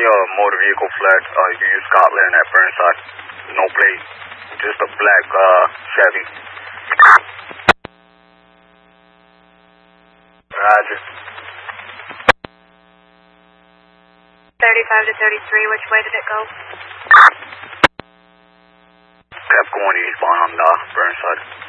your motor vehicle flag, you use Scotland at Burnside. No plate. Just a black Chevy. Roger. 35 to 33, which way did it go? Kept going eastbound on Burnside.